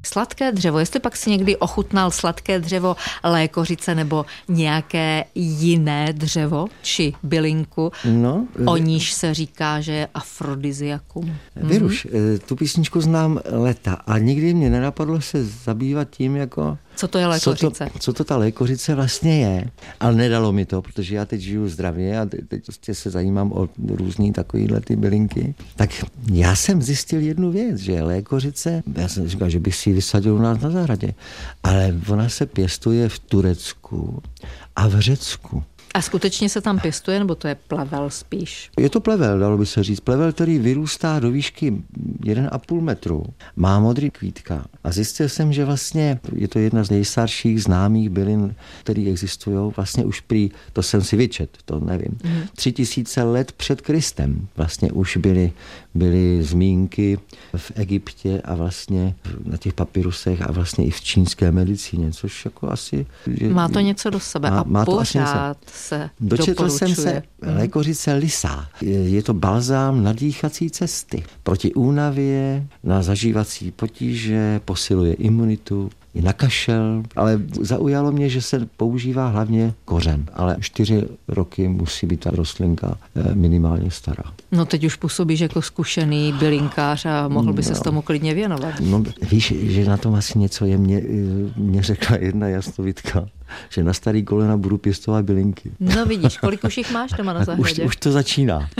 Sladké dřevo, jestli pak si někdy ochutnal sladké dřevo lékořice nebo nějaké jiné dřevo či bylinku, o níž se říká, že je afrodiziakum. Vyruš, tu písničku znám leta a nikdy mě nenapadlo se zabývat tím, jako co to je lékořice? Co to ta lékořice vlastně je. Ale nedalo mi to, protože já teď žiju zdravě a teď prostě se zajímám o různý takovýhle ty bylinky. Tak já jsem zjistil jednu věc, že lékořice, já jsem říkal, že bych si ji vysadil u nás na zahradě, ale ona se pěstuje v Turecku a v Řecku. A skutečně se tam pěstuje, nebo to je plevel spíš? Je to plevel, dalo by se říct. Plevel, který vyrůstá do výšky 1,5 metru. Má modrý kvítka. A zjistil jsem, že vlastně je to jedna z nejstarších známých bylin, které existují. Vlastně už prý, to jsem si vyčet, to nevím. 3000 let před Kristem vlastně už byly zmínky v Egyptě a vlastně na těch papirusech a vlastně i v čínské medicíně, což jako asi... Má to něco do sebe a pořád se dočetl jsem se lékořice lysá. Je to balzám na dýchací cesty. Proti únavě, na zažívací potíže, posiluje imunitu, i na kašel, ale zaujalo mě, že se používá hlavně kořen. Ale 4 roky musí být ta rostlinka minimálně stará. No teď už působíš jako zkušený bylinkář a mohl by se s tomu klidně věnovat. No víš, že na tom asi něco je. Mě řekla jedna jasnovidka, že na starý kolena budu pěstovat bylinky. No vidíš, kolik už jich máš doma na zahradě? Už to začíná.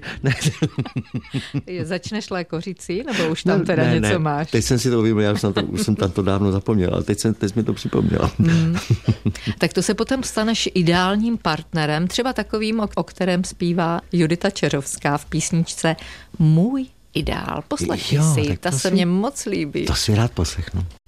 Začneš lékořicí, nebo už tam něco máš? Teď jsem si to uvědomil, už jsem tam to dávno zapomněl, ale teď mi to připomněla. Tak to se potom staneš ideálním partnerem, třeba takovým, o kterém zpívá Judita Čerovská v písničce Můj ideál. Poslechni si, ta se mně moc líbí. To si rád poslechnu.